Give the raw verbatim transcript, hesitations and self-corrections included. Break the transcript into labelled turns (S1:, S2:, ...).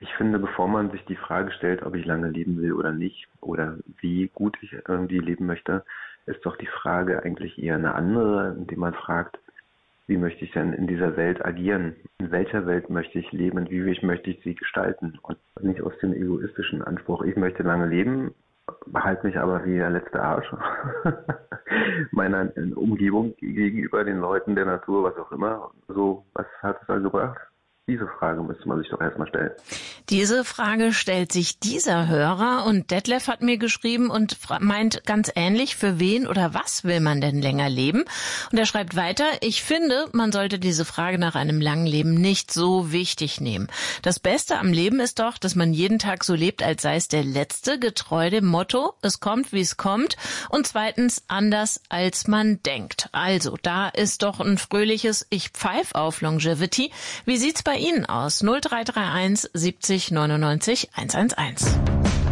S1: Ich finde, bevor man sich die Frage stellt, ob ich lange leben will oder nicht oder wie gut ich irgendwie leben möchte, ist doch die Frage eigentlich eher eine andere, indem man fragt, wie möchte ich denn in dieser Welt agieren? In welcher Welt möchte ich leben und wie möchte ich sie gestalten? Und nicht aus dem egoistischen Anspruch, ich möchte lange leben, behalte mich aber wie der letzte Arsch meiner Umgebung gegenüber den Leuten, der Natur, was auch immer. So, was hat es da gebracht? Diese Frage müsste man sich doch erstmal stellen.
S2: Diese Frage stellt sich dieser Hörer und Detlef hat mir geschrieben und meint ganz ähnlich, für wen oder was will man denn länger leben? Und er schreibt weiter, ich finde, man sollte diese Frage nach einem langen Leben nicht so wichtig nehmen. Das Beste am Leben ist doch, dass man jeden Tag so lebt, als sei es der letzte, getreu dem Motto, es kommt, wie es kommt und zweitens anders, als man denkt. Also, da ist doch ein fröhliches Ich pfeif auf Longevity. Wie sieht's bei Ihnen aus? null drei drei eins siebzig neunundneunzig hundertelf.